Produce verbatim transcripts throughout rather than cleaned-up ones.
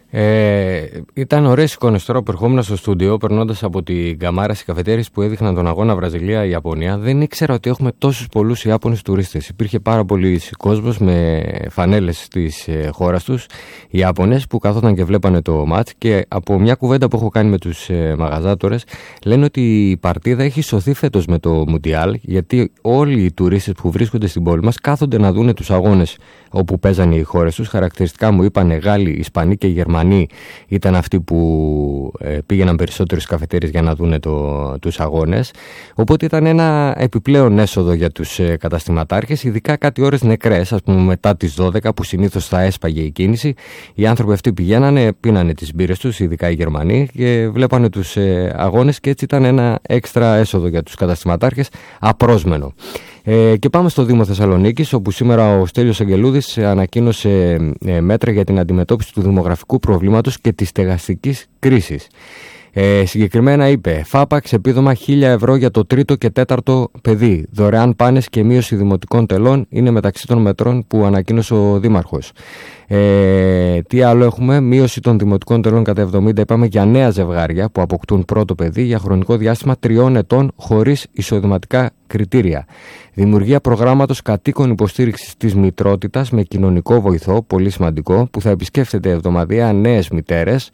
Ε, ήταν ωραίες εικόνες τώρα που ερχόμουν στο στούντιο, περνώντας από την καμάρα στις καφετέρειες που έδειχναν τον αγώνα Βραζιλία-Ιαπωνία. Δεν ήξερα ότι έχουμε τόσους πολλούς Ιάπωνες τουρίστες. Υπήρχε πάρα πολλοί κόσμος με φανέλες της ε, χώρας τους, Ιάπωνες, που καθόταν και βλέπανε το μάτς. Και από μια κουβέντα που έχω κάνει με τους ε, μαγαζάτορες, λένε ότι η παρτίδα έχει σωθεί φέτος με το Μουντιάλ, γιατί όλοι οι τουρίστες που βρίσκονται στην πόλη μας κάθονται να δούνε τους αγώνες όπου παίζανε οι χώρες τους. Χαρακτηριστικά μου είπανε Γάλλοι, Ισπανοί και Γερμανοί ήταν αυτοί που ε, πήγαιναν περισσότερες καφετέρειες για να δούνε το, τους αγώνες. Οπότε ήταν ένα επιπλέον έσοδο για τους ε, καταστηματάρχες, ειδικά κάτι ώρες νεκρές, ας πούμε μετά τις δώδεκα, που συνήθως θα έσπαγε η κίνηση. Οι άνθρωποι αυτοί πηγαίνανε, πίνανε τις μπύρες τους, ειδικά οι Γερμανοί, και βλέπανε τους ε, αγώνες, και έτσι ήταν ένα έξτρα έσοδο για τους καταστηματάρχες, απρόσμενο. Ε, και πάμε στο Δήμο Θεσσαλονίκης, όπου σήμερα ο Στέλιος Αγγελούδης ανακοίνωσε ε, μέτρα για την αντιμετώπιση του δημογραφικού προβλήματος και της στεγαστικής κρίσης. Ε, συγκεκριμένα είπε: Φάπαξ επίδομα χίλια ευρώ για το τρίτο και τέταρτο παιδί. Δωρεάν πάνες και μείωση δημοτικών τελών είναι μεταξύ των μετρών που ανακοίνωσε ο Δήμαρχος. Ε, τι άλλο έχουμε? Μείωση των δημοτικών τελών κατά εβδομήντα, είπαμε, για νέα ζευγάρια που αποκτούν πρώτο παιδί για χρονικό διάστημα τριών ετών χωρίς εισοδηματικά κριτήρια. Δημιουργία προγράμματος κατοίκων υποστήριξης της μητρότητας με κοινωνικό βοηθό, πολύ σημαντικό, που θα επισκέφτεται εβδομαδιαία νέες μητέρες.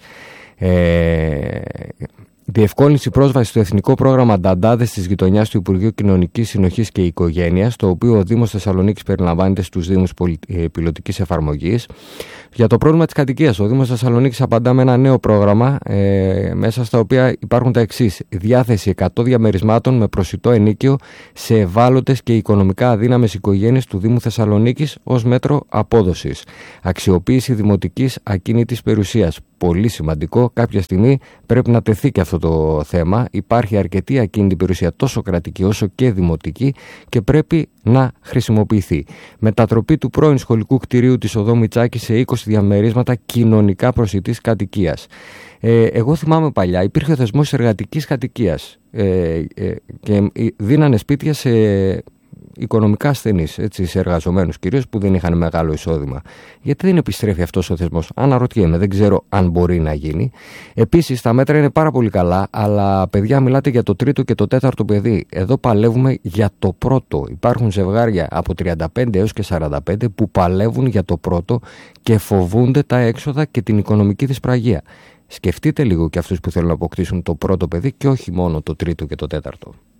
Ε, διευκόλυνση πρόσβαση στο Εθνικό Πρόγραμμα Νταντάδες της γειτονιάς του Υπουργείου Κοινωνικής Συνοχής και Οικογένειας, το οποίο ο Δήμος Θεσσαλονίκης περιλαμβάνεται στους Δήμους πιλωτικής εφαρμογής. Για το πρόβλημα της κατοικίας, ο Δήμος Θεσσαλονίκης απαντά με ένα νέο πρόγραμμα, ε, μέσα στα οποία υπάρχουν τα εξής: διάθεση εκατό διαμερισμάτων με προσιτό ενοίκιο σε ευάλωτες και οικονομικά αδύναμες οικογένειες του Δήμου Θεσσαλονίκης ως μέτρο απόδοσης. Αξιοποίηση δημοτικής ακίνητης περιουσίας. Πολύ σημαντικό, κάποια στιγμή πρέπει να τεθεί και αυτό το θέμα. Υπάρχει αρκετή ακίνητη περιουσία, τόσο κρατική όσο και δημοτική, και πρέπει να χρησιμοποιηθεί. Μετατροπή του πρώην σχολικού κτηρίου της οδό Μητσάκη σε είκοσι διαμερίσματα κοινωνικά προσιτής κατοικίας. Ε, εγώ θυμάμαι παλιά υπήρχε ο θεσμός εργατικής κατοικίας ε, ε, και δίνανε σπίτια σε οικονομικά ασθενείς, έτσι, σε εργαζομένους κυρίως που δεν είχαν μεγάλο εισόδημα. Γιατί δεν επιστρέφει αυτός ο θεσμός? Αναρωτιέμαι, δεν ξέρω αν μπορεί να γίνει. Επίσης, τα μέτρα είναι πάρα πολύ καλά, αλλά παιδιά, μιλάτε για το τρίτο και το τέταρτο παιδί. Εδώ παλεύουμε για το πρώτο. Υπάρχουν ζευγάρια από τριάντα πέντε έως και σαράντα πέντε που παλεύουν για το πρώτο και φοβούνται τα έξοδα και την οικονομική δυσπραγία. Σκεφτείτε λίγο και αυτούς που θέλουν να αποκτήσουν το πρώτο παιδί και όχι μόνο το τρίτο και το τέταρτο.